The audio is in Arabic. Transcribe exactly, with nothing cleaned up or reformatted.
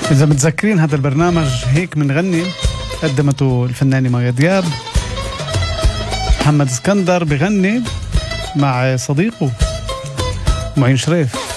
إذا متذكرين هذا البرنامج هيك منغني، قدمته الفنانة مايا دياب. محمد اسكندر بغني مع صديقه معين شريف.